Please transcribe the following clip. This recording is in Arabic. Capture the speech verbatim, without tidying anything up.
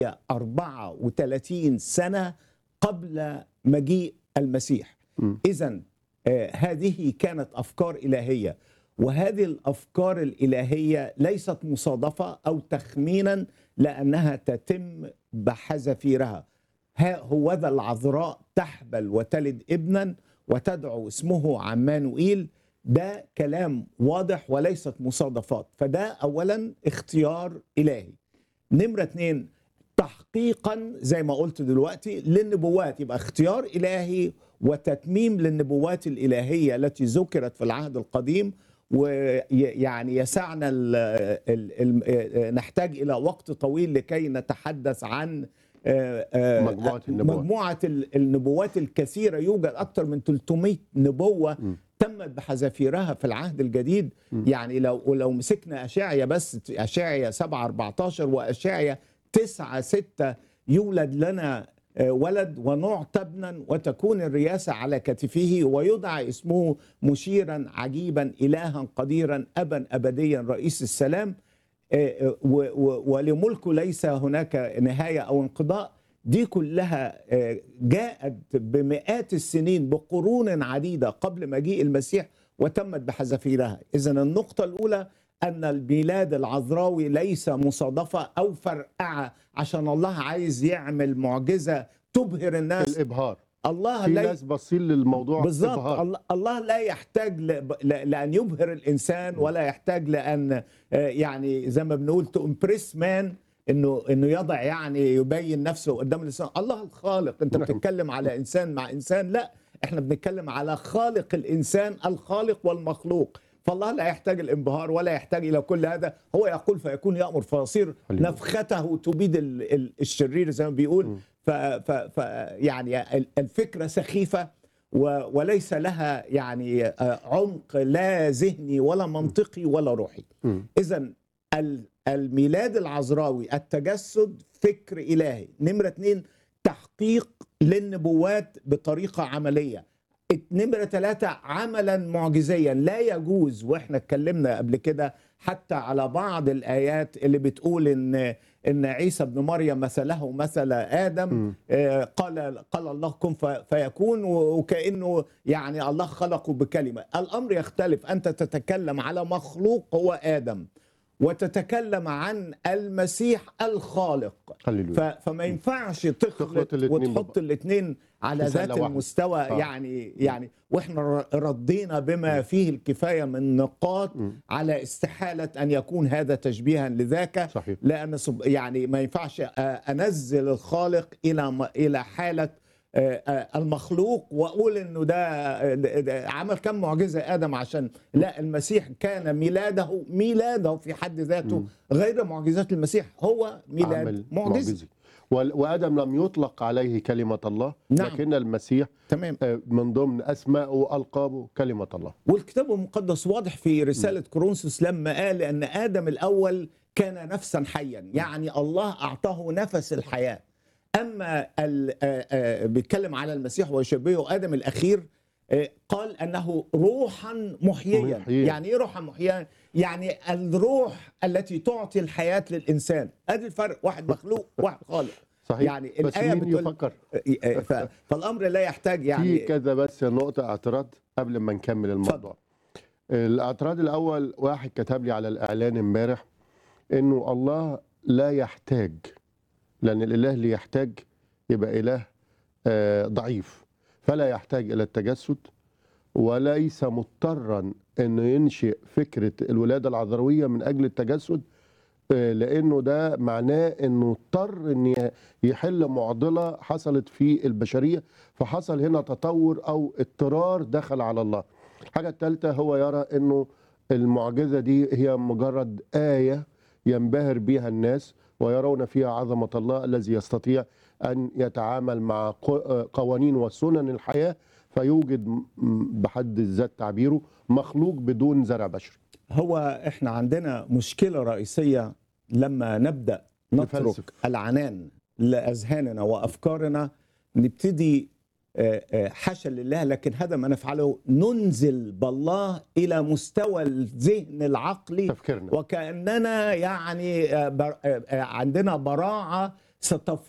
أربعة وثلاثين سنة قبل مجيء المسيح. إذن آه هذه كانت أفكار إلهية، وهذه الأفكار الإلهية ليست مصادفة أو تخمينا، لأنها تتم بحذافيرها. ها هو ذا العذراء تحبل وتلد ابنا وتدعو اسمه عمانوئيل. ده كلام واضح وليست مصادفات. فده أولا اختيار إلهي. نمرة اتنين، تحقيقا زي ما قلت دلوقتي للنبوات، يبقى اختيار إلهي وتتميم للنبوات الإلهية التي ذكرت في العهد القديم. ويعني يسعنا ال ال ال نحتاج إلى وقت طويل لكي نتحدث عن مجموعة النبوات. مجموعة النبوات الكثيرة. يوجد أكثر من ثلاثمائة نبوة م. تمت بحذافيرها في العهد الجديد. م. يعني لو لو مسكنا أشعيا بس، أشعيا سبعة أربعة عشر وأشعيا تسعة ستة، يولد لنا ولد ونعطى ابنا وتكون الرياسة على كتفه ويدعى اسمه مشيرا عجيبا إلها قديرا أبا أبديا رئيس السلام ولملكه ليس هناك نهاية أو انقضاء. دي كلها جاءت بمئات السنين بقرون عديدة قبل مجيء المسيح وتمت بحذافيرها. إذن النقطة الأولى أن الميلاد العذراوي ليس مصادفة أو فرقعة عشان الله عايز يعمل معجزة تبهر الناس. الإبهار. الله في لا ناس باصين للموضوع بالظبط. إبهار. الله, الله لا يحتاج ل... لأن يبهر الإنسان، ولا يحتاج لأن يعني زي ما بنقول تو امبريس مان، انه انه يضع يعني يبين نفسه قدام الانسان. الله الخالق. انت بتتكلم على انسان مع انسان؟ لا، احنا بنتكلم على خالق الانسان، الخالق والمخلوق. فالله لا يحتاج الانبهار ولا يحتاج الى كل هذا. هو يقول فيكون، يأمر فيصير، نفخته تبيد الشرير زي ما بيقول. ف, ف, ف يعني الفكرة سخيفة وليس لها يعني عمق لا ذهني ولا منطقي ولا روحي. إذن الميلاد العذراوي، التجسد، فكر إلهي. نمرة اتنين، تحقيق للنبوات بطريقة عملية. نمرة ثلاثة، عملا معجزيا. لا يجوز، واحنا اتكلمنا قبل كده حتى على بعض الآيات اللي بتقول ان ان عيسى ابن مريم مثله مثل آدم. آه قال قال الله كن فيكون، وكأنه يعني الله خلقه بكلمة. الأمر يختلف. أنت تتكلم على مخلوق هو آدم، وتتكلم عن المسيح الخالق. فما ينفعش تخلط وتحط الاثنين على ذات المستوى. آه. يعني يعني واحنا ردينا بما فيه الكفاية من نقاط م. على استحالة أن يكون هذا تشبيها لذاك. صحيح. لأن يعني ما ينفعش أنزل الخالق إلى إلى حالة المخلوق واقول انه ده عمل كم معجزه ادم. عشان لا، المسيح كان ميلاده ميلاده في حد ذاته غير معجزات المسيح، هو ميلاد معجزي. وادم لم يطلق عليه كلمه الله. نعم. لكن المسيح تمام. من ضمن اسمائه القابه كلمه الله. والكتاب المقدس واضح في رساله كورنثوس لما قال ان ادم الاول كان نفسا حيا، يعني الله اعطاه نفس الحياه. أما بيتكلم على المسيح ويشبهه آدم الأخير، قال أنه روحا محييا. محيي. يعني إيه روحا محييا؟ يعني الروح التي تعطي الحياة للإنسان. هذا الفرق، واحد مخلوق واحد خالق. صحيح. يعني بس الآية مين بتقول يفكر؟ فالأمر لا يحتاج يعني في كذا بس نقطة اعتراض قبل ما نكمل الموضوع. فضل. الاعتراض الأول، واحد كتب لي على الإعلان امبارح إنه الله لا يحتاج، لأن الإله اللي يحتاج يبقى إله ضعيف، فلا يحتاج إلى التجسد، وليس مضطرا أنه ينشئ فكرة الولادة العذراوية من أجل التجسد، لأنه ده معناه أنه اضطر أن يحل معضلة حصلت في البشرية، فحصل هنا تطور أو اضطرار دخل على الله. الحاجة الثالثة، هو يرى أنه المعجزة دي هي مجرد آية ينبهر بها الناس ويرون فيها عظمة الله الذي يستطيع أن يتعامل مع قوانين وسنن الحياة، فيوجد بحد الذات تعبيره مخلوق بدون زرع بشري. هو احنا عندنا مشكلة رئيسية لما نبدأ نترك نفلسك. العنان لأذهاننا وأفكارنا، نبتدي حاشا لله، لكن هذا ما نفعله ننزل بالله إلى مستوى الذهن العقلي، تفكيرنا. وكأننا يعني عندنا براعة ستفرض